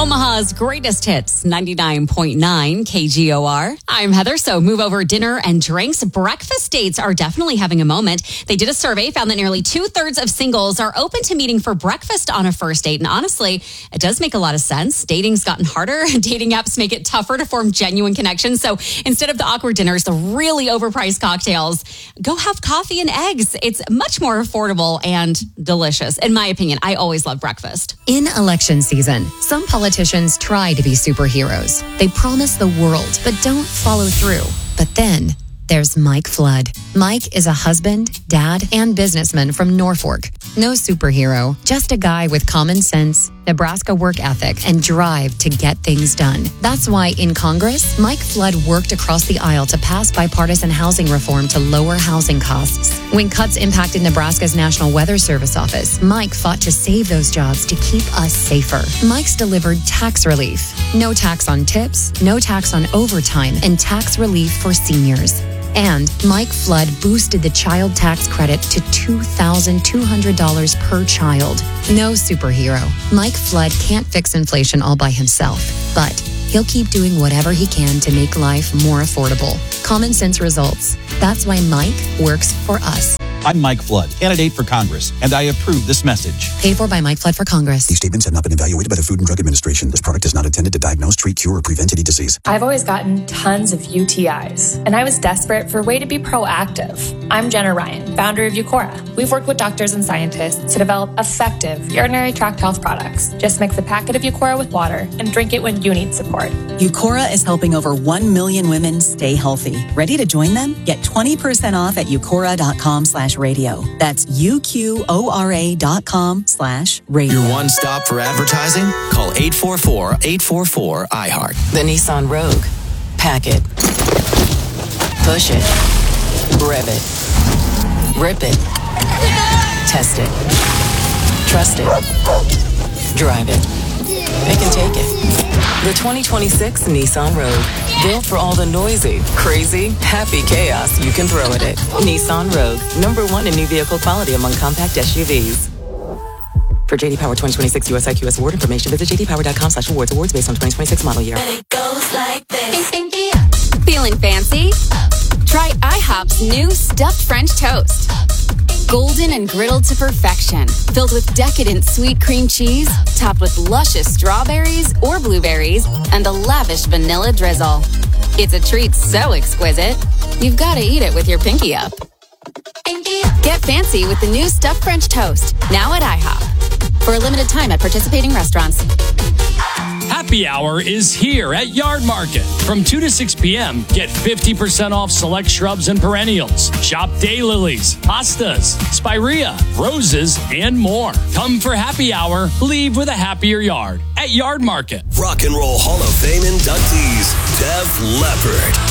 Omaha's greatest hits, 99.9 KGOR. I'm Heather. So move over dinner and drinks. Breakfast dates are definitely having a moment. They did a survey, found that nearly 2/3 of singles are open to meeting for breakfast on a first date. And honestly, it does make a lot of sense. Dating's gotten harder. Dating apps make it tougher to form genuine connections. So instead of the awkward dinners, the really overpriced cocktails, go have coffee and eggs. It's much more affordable and delicious. In my opinion, I always love breakfast. In election season, some politicians try to be superheroes. They promise the world, but don't follow through. But then there's Mike Flood. Mike is a husband, dad, and businessman from Norfolk. No superhero, just a guy with common sense, Nebraska work ethic, and drive to get things done. That's why in Congress, Mike Flood worked across the aisle to pass bipartisan housing reform to lower housing costs. When cuts impacted Nebraska's National Weather Service office, Mike fought to save those jobs to keep us safer. Mike's delivered tax relief. No tax on tips, no tax on overtime, and tax relief for seniors. And Mike Flood boosted the child tax credit to $2,200 per child. No superhero. Mike Flood can't fix inflation all by himself, but he'll keep doing whatever he can to make life more affordable. Common sense results. That's why Mike works for us. I'm Mike Flood, candidate for Congress, and I approve this message. Paid for by Mike Flood for Congress. These statements have not been evaluated by the Food and Drug Administration. This product is not intended to diagnose, treat, cure, or prevent any disease. I've always gotten tons of UTIs, and I was desperate for a way to be proactive. I'm Jenna Ryan, founder of Eucora. We've worked with doctors and scientists to develop effective urinary tract health products. Just mix a packet of Eucora with water and drink it when you need support. Eucora is helping over 1 million women stay healthy. Ready to join them? Get 20% off at eucora.com/radio. That's UQORA.com/radio. Your one stop for advertising? Call 844-844-iHeart. The Nissan Rogue. Pack it. Push it. Rev it. Rip it. Test it. Trust it. Drive it. Pick and take it. The 2026 Nissan Rogue. Built for all the noisy, crazy, happy chaos you can throw at it. Nissan Rogue. #1 in new vehicle quality among compact SUVs. For JD Power 2026 USIQS award information, visit jdpower.com/awards. Awards based on 2026 model year. And it goes like this. Feeling fancy? Try IHOP's new stuffed French toast. Golden and griddled to perfection, filled with decadent sweet cream cheese, topped with luscious strawberries or blueberries, and a lavish vanilla drizzle. It's a treat so exquisite, you've got to eat it with your pinky up. Get fancy with the new stuffed French toast, now at IHOP. For a limited time at participating restaurants. Happy Hour is here at Yard Market. From 2 to 6 p.m., get 50% off select shrubs and perennials. Shop daylilies, hostas, spirea, roses, and more. Come for Happy Hour, leave with a happier yard at Yard Market. Rock and Roll Hall of Fame inductees, Def Leppard.